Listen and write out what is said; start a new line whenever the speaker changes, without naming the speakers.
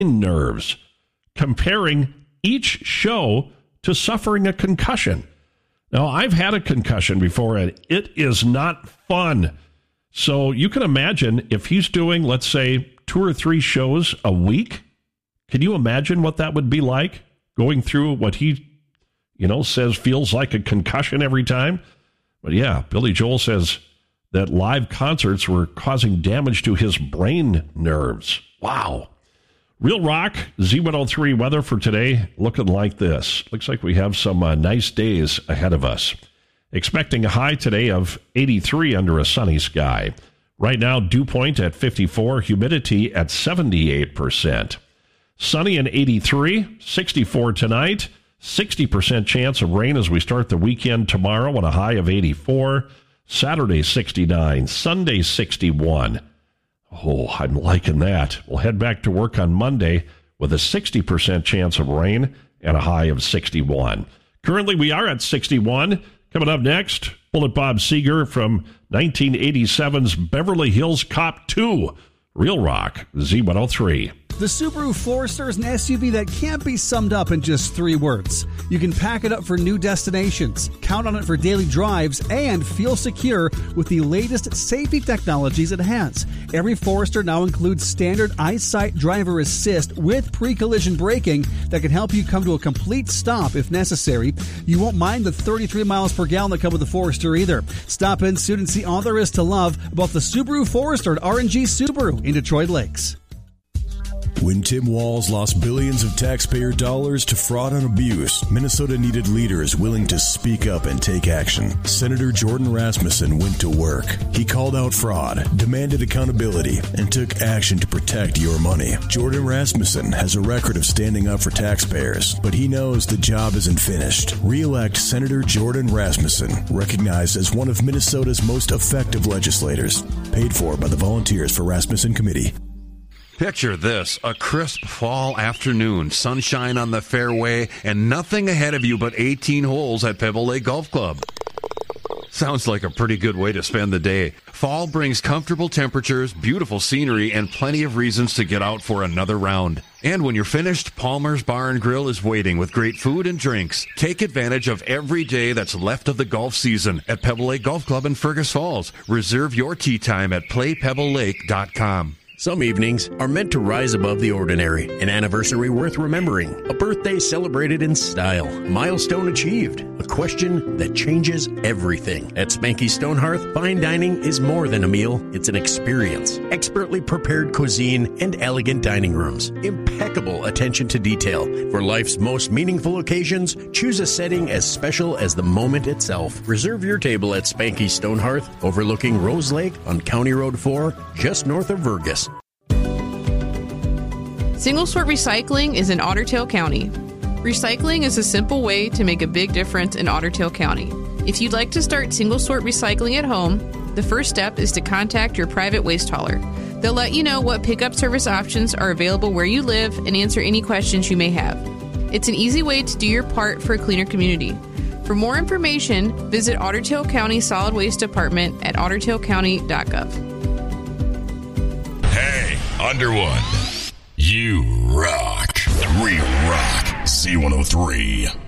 nerves, comparing each show to suffering a concussion. Now, I've had a concussion before, and it is not fun. So you can imagine if he's doing, let's say, 2 or 3 shows a week. Can you imagine what that would be like, going through what he, says feels like a concussion every time? But yeah, Billy Joel says that live concerts were causing damage to his brain nerves. Wow. Real Rock, Z103 weather for today looking like this. Looks like we have some nice days ahead of us. Expecting a high today of 83 under a sunny sky. Right now, dew point at 54, humidity at 78%. Sunny and 83, 64 tonight, 60% chance of rain as we start the weekend tomorrow on a high of 84. Saturday, 69, Sunday, 61. Oh, I'm liking that. We'll head back to work on Monday with a 60% chance of rain and a high of 61. Currently, we are at 61. Coming up next, Bullet Bob Seger from 1987's Beverly Hills Cop 2. Real Rock, Z103.
The Subaru Forester is an SUV that can't be summed up in just 3 words. You can pack it up for new destinations, count on it for daily drives, and feel secure with the latest safety technologies it has. Every Forester now includes standard EyeSight driver assist with pre-collision braking that can help you come to a complete stop if necessary. You won't mind the 33 miles per gallon that come with the Forester either. Stop in soon and see all there is to love about the Subaru Forester at R&G Subaru in Detroit Lakes.
When Tim Walz lost billions of taxpayer dollars to fraud and abuse, Minnesota needed leaders willing to speak up and take action. Senator Jordan Rasmussen went to work. He called out fraud, demanded accountability, and took action to protect your money. Jordan Rasmussen has a record of standing up for taxpayers, but he knows the job isn't finished. Re-elect Senator Jordan Rasmussen, recognized as one of Minnesota's most effective legislators. Paid for by the Volunteers for Rasmussen Committee.
Picture this, a crisp fall afternoon, sunshine on the fairway, and nothing ahead of you but 18 holes at Pebble Lake Golf Club. Sounds like a pretty good way to spend the day. Fall brings comfortable temperatures, beautiful scenery, and plenty of reasons to get out for another round. And when you're finished, Palmer's Bar and Grill is waiting with great food and drinks. Take advantage of every day that's left of the golf season at Pebble Lake Golf Club in Fergus Falls. Reserve your tee time at playpebblelake.com.
Some evenings are meant to rise above the ordinary. An anniversary worth remembering. A birthday celebrated in style. Milestone achieved. A question that changes everything. At Spanky Stonehearth, fine dining is more than a meal. It's an experience. Expertly prepared cuisine and elegant dining rooms. Impeccable attention to detail. For life's most meaningful occasions, choose a setting as special as the moment itself. Reserve your table at Spanky Stonehearth, overlooking Rose Lake on County Road 4, just north of Vergas.
Single Sort Recycling is in Otter Tail County. Recycling is a simple way to make a big difference in Otter Tail County. If you'd like to start single sort recycling at home, the first step is to contact your private waste hauler. They'll let you know what pickup service options are available where you live and answer any questions you may have. It's an easy way to do your part for a cleaner community. For more information, visit Otter Tail County Solid Waste Department at ottertailcounty.gov.
Hey, Underwood. You rock. Real Rock. C103.